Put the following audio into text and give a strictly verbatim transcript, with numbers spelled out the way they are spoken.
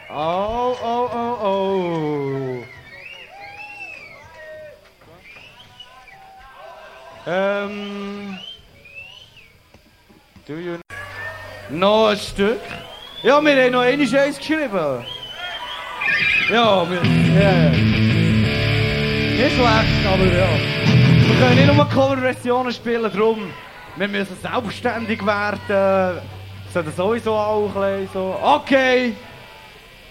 Oh, oh, oh, oh. Ähm... Do you... Noch ein Stück? Ja, wir haben noch eine Scheiße geschrieben. Ja, wir... Yeah. Nicht schlecht, aber ja. Wir können nicht nur Coverversionen spielen, darum... Wir müssen selbstständig werden. Sollen sowieso auch ein bisschen so... Okay!